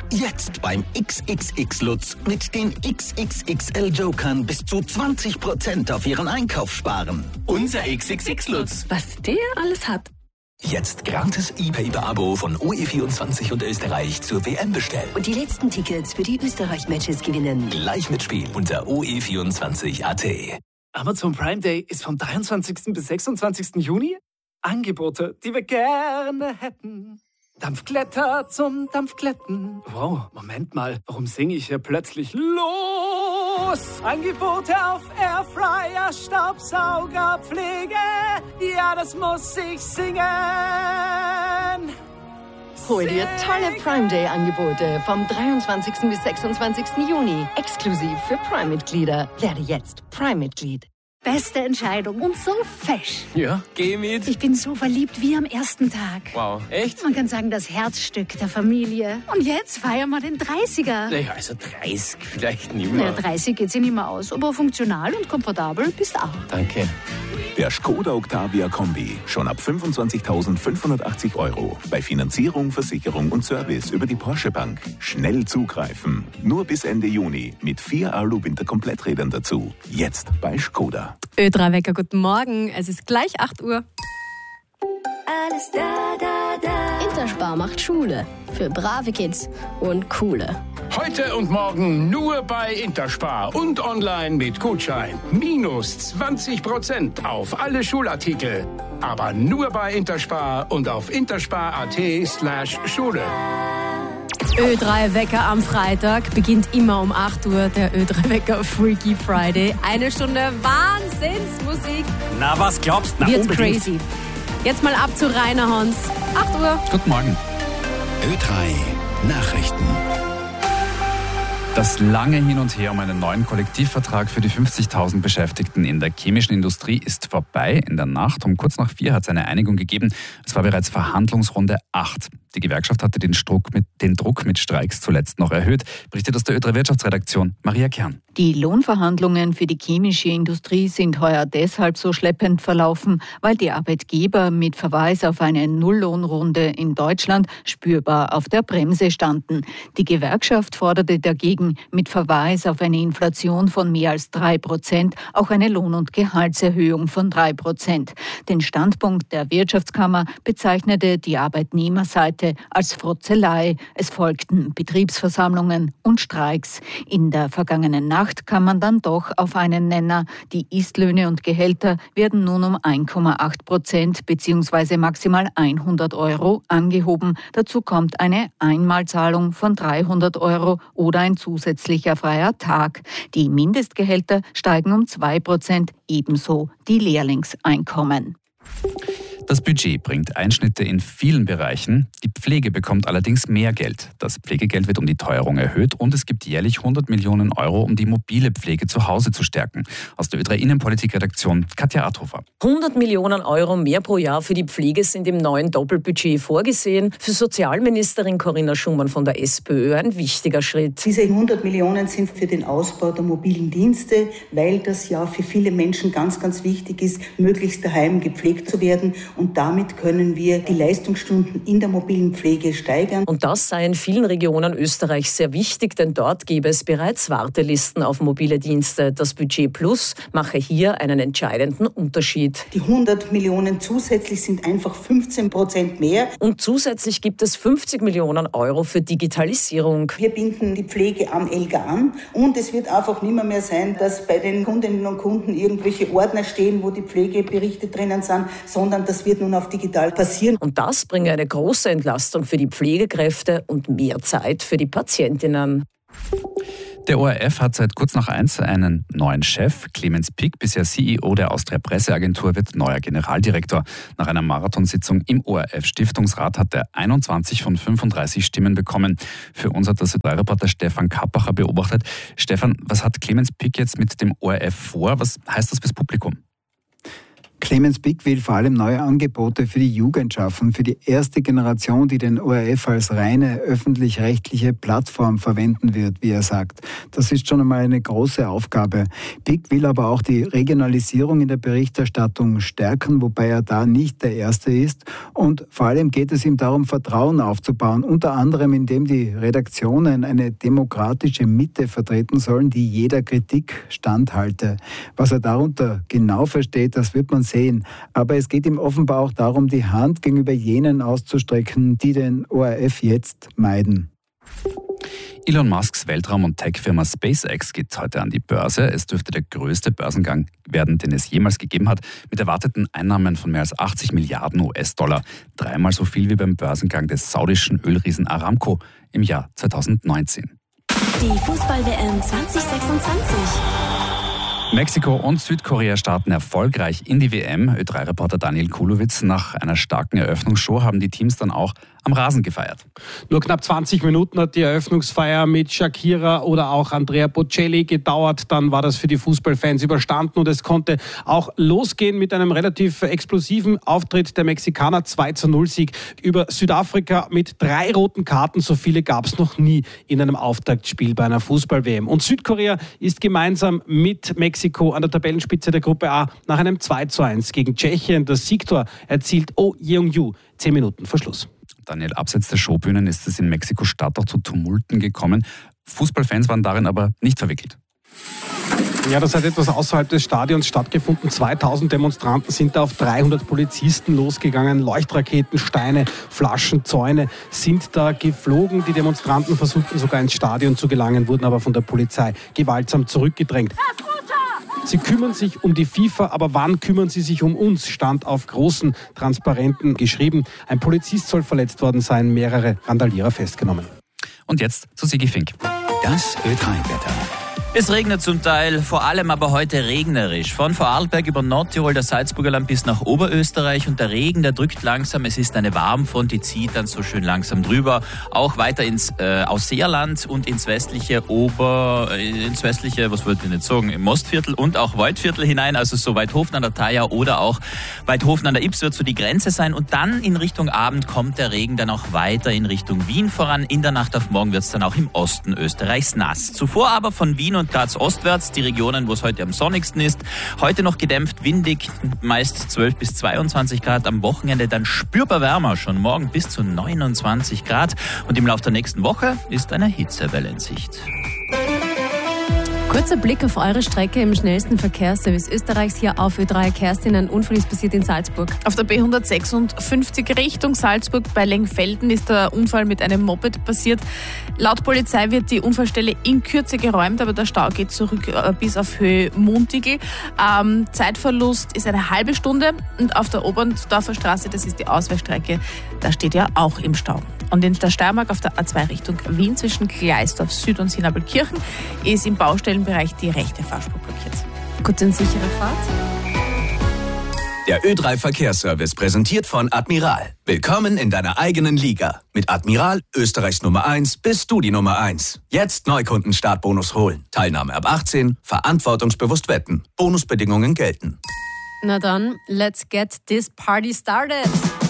Jetzt beim XXX Lutz mit den XXXL Jokern bis zu 20% auf Ihren Einkauf sparen. Unser XXX Lutz. Was der alles hat. Jetzt gratis E-Paper-Abo von OE24 und Österreich zur WM bestellen. Und die letzten Tickets für die Österreich-Matches gewinnen. Gleich mitspielen unter OE24.at. Amazon Prime Day ist vom 23. bis 26. Juni. Angebote, die wir gerne hätten. Dampfglätter zum Dampfglätten. Wow, Moment mal, warum singe ich hier plötzlich los? Angebote auf Airfryer, Staubsauger, Pflege. Ja, das muss ich singen. Hol dir tolle Prime Day Angebote vom 23. bis 26. Juni. Exklusiv für Prime-Mitglieder. Werde jetzt Prime-Mitglied. Beste Entscheidung und so fesch. Ja, geh mit. Ich bin so verliebt wie am ersten Tag. Wow, echt? Man kann sagen, das Herzstück der Familie. Und jetzt feiern wir den 30er. Naja, also 30 vielleicht nicht mehr. Ja, 30 geht sich nicht mehr aus, aber funktional und komfortabel bist auch. Danke. Der Skoda Octavia Kombi. Schon ab 25.580 €. Bei Finanzierung, Versicherung und Service über die Porsche Bank. Schnell zugreifen. Nur bis Ende Juni mit 4 Alu-Winter-Kompletträdern dazu. Jetzt bei Skoda. Ö3 Wecker, guten Morgen. Es ist gleich 8 Uhr. Alles da. Interspar macht Schule. Für brave Kids und coole. Heute und morgen nur bei Interspar und online mit Gutschein. Minus 20% auf alle Schulartikel. Aber nur bei Interspar und auf interspar.at/Schule. Ö3 Wecker am Freitag beginnt immer um 8 Uhr. Der Ö3 Wecker Freaky Friday. 1 Stunde Wahnsinnsmusik. Na, was glaubst du? Wird crazy. Jetzt mal ab zu Rainer Hans. 8 Uhr. Guten Morgen. Ö3 Nachrichten. Das lange Hin und Her um einen neuen Kollektivvertrag für die 50.000 Beschäftigten in der chemischen Industrie ist vorbei. In der Nacht um kurz nach 4 hat es eine Einigung gegeben. Es war bereits Verhandlungsrunde 8. Die Gewerkschaft hatte den Druck mit Streiks zuletzt noch erhöht. Berichtet aus der Ö3 Wirtschaftsredaktion Maria Kern. Die Lohnverhandlungen für die chemische Industrie sind heuer deshalb so schleppend verlaufen, weil die Arbeitgeber mit Verweis auf eine Nulllohnrunde in Deutschland spürbar auf der Bremse standen. Die Gewerkschaft forderte dagegen mit Verweis auf eine Inflation von mehr als 3% auch eine Lohn- und Gehaltserhöhung von 3%. Den Standpunkt der Wirtschaftskammer bezeichnete die Arbeitnehmerseite als Frotzelei. Es folgten Betriebsversammlungen und Streiks. In der vergangenen Nacht kam man dann doch auf einen Nenner. Die Istlöhne und Gehälter werden nun um 1,8% bzw. maximal 100 € angehoben. Dazu kommt eine Einmalzahlung von 300 € oder ein zusätzlicher freier Tag. Die Mindestgehälter steigen um 2%, ebenso die Lehrlingseinkommen. Das Budget bringt Einschnitte in vielen Bereichen. Die Pflege bekommt allerdings mehr Geld. Das Pflegegeld wird um die Teuerung erhöht und es gibt jährlich 100 Millionen €, um die mobile Pflege zu Hause zu stärken. Aus der Ö3 Innenpolitik-Redaktion Katja Arthofer. 100 Millionen € mehr pro Jahr für die Pflege sind im neuen Doppelbudget vorgesehen. Für Sozialministerin Corinna Schumann von der SPÖ ein wichtiger Schritt. Diese 100 Millionen sind für den Ausbau der mobilen Dienste, weil das ja für viele Menschen ganz, ganz wichtig ist, möglichst daheim gepflegt zu werden. Und damit können wir die Leistungsstunden in der mobilen Pflege steigern. Und das sei in vielen Regionen Österreichs sehr wichtig, denn dort gäbe es bereits Wartelisten auf mobile Dienste. Das Budget Plus mache hier einen entscheidenden Unterschied. Die 100 Millionen zusätzlich sind einfach 15% mehr. Und zusätzlich gibt es 50 Millionen € für Digitalisierung. Wir binden die Pflege am ELGA an und es wird einfach nicht mehr sein, dass bei den Kundinnen und Kunden irgendwelche Ordner stehen, wo die Pflegeberichte drinnen sind, sondern das wird nun auf digital passieren. Und das bringe eine große Entlastung für die Pflegekräfte und mehr Zeit für die Patientinnen. Der ORF hat seit kurz nach 1 einen neuen Chef. Clemens Pick, bisher CEO der Austria Presseagentur, wird neuer Generaldirektor. Nach einer Marathonsitzung im ORF-Stiftungsrat hat er 21 von 35 Stimmen bekommen. Für uns hat das Reporter Stefan Kappacher beobachtet. Stefan, was hat Clemens Pick jetzt mit dem ORF vor? Was heißt das fürs Publikum? Clemens Big will vor allem neue Angebote für die Jugend schaffen, für die erste Generation, die den ORF als reine öffentlich-rechtliche Plattform verwenden wird, wie er sagt. Das ist schon einmal eine große Aufgabe. Big will aber auch die Regionalisierung in der Berichterstattung stärken, wobei er da nicht der Erste ist. Und vor allem geht es ihm darum, Vertrauen aufzubauen, unter anderem indem die Redaktionen eine demokratische Mitte vertreten sollen, die jeder Kritik standhalte. Was er darunter genau versteht, das wird man sehen. Aber es geht ihm offenbar auch darum, die Hand gegenüber jenen auszustrecken, die den ORF jetzt meiden. Elon Musks Weltraum- und Tech-Firma SpaceX geht heute an die Börse. Es dürfte der größte Börsengang werden, den es jemals gegeben hat, mit erwarteten Einnahmen von mehr als 80 Milliarden US-Dollar. 3-mal so viel wie beim Börsengang des saudischen Ölriesen Aramco im Jahr 2019. Die Fußball-WM 2026. Mexiko und Südkorea starten erfolgreich in die WM. Ö3-Reporter Daniel Kulowitz: Nach einer starken Eröffnungsshow haben die Teams dann auch am Rasen gefeiert. Nur knapp 20 Minuten hat die Eröffnungsfeier mit Shakira oder auch Andrea Bocelli gedauert. Dann war das für die Fußballfans überstanden und es konnte auch losgehen mit einem relativ explosiven Auftritt der Mexikaner. 2-0-Sieg über Südafrika mit 3 roten Karten. So viele gab es noch nie in einem Auftaktspiel bei einer Fußball-WM. Und Südkorea ist gemeinsam mit Mexiko an der Tabellenspitze der Gruppe A nach einem 2-1 gegen Tschechien. Das Siegtor erzielt Oh Yeong-ju 10 Minuten vor Schluss. Daniel, abseits der Showbühnen ist es in Mexiko-Stadt auch zu Tumulten gekommen. Fußballfans waren darin aber nicht verwickelt. Ja, das hat etwas außerhalb des Stadions stattgefunden. 2000 Demonstranten sind da auf 300 Polizisten losgegangen. Leuchtraketen, Steine, Flaschen, Zäune sind da geflogen. Die Demonstranten versuchten sogar ins Stadion zu gelangen, wurden aber von der Polizei gewaltsam zurückgedrängt. Sie kümmern sich um die FIFA, aber wann kümmern sie sich um uns? Stand auf großen Transparenten geschrieben. Ein Polizist soll verletzt worden sein, mehrere Randalierer festgenommen. Und jetzt zu Sigi Fink. Das Ö3-Wetter. Es regnet zum Teil, vor allem aber heute regnerisch. Von Vorarlberg über Nordtirol, das Salzburger Land bis nach Oberösterreich. Und der Regen, der drückt langsam. Es ist eine Warmfront, die zieht dann so schön langsam drüber. Auch weiter ins Ausseerland und ins westliche was wollte ich nicht sagen, im Mostviertel und auch Waldviertel hinein. Also so Weidhofen an der Thaya oder auch Weidhofen an der Ips wird so die Grenze sein. Und dann in Richtung Abend kommt der Regen dann auch weiter in Richtung Wien voran. In der Nacht auf morgen wird es dann auch im Osten Österreichs nass. Zuvor aber von Wien und Graz ostwärts, die Regionen, wo es heute am sonnigsten ist. Heute noch gedämpft, windig, meist 12 bis 22 Grad. Am Wochenende dann spürbar wärmer, schon morgen bis zu 29 Grad. Und im Laufe der nächsten Woche ist eine Hitzewelle in Sicht. Kurzer Blick auf eure Strecke im schnellsten Verkehrsservice Österreichs hier auf Ö3. Kerstin, ein Unfall ist passiert in Salzburg. Auf der B156 Richtung Salzburg bei Lengfelden ist der Unfall mit einem Moped passiert. Laut Polizei wird die Unfallstelle in Kürze geräumt, aber der Stau geht zurück bis auf Höhe Montigl. Zeitverlust ist eine halbe Stunde und auf der Oberndorfer Straße, das ist die Ausweichstrecke, da steht ja auch im Stau. Und in der Steiermark auf der A2 Richtung Wien zwischen Gleisdorf Süd und Sinabelkirchen ist im Baustellenbereich die rechte Fahrspur blockiert. Gute und sichere Fahrt. Der Ö3 Verkehrsservice präsentiert von Admiral. Willkommen in deiner eigenen Liga. Mit Admiral, Österreichs Nummer 1, bist du die Nummer 1. Jetzt Neukundenstartbonus holen. Teilnahme ab 18, verantwortungsbewusst wetten. Bonusbedingungen gelten. Na dann, let's get this party started.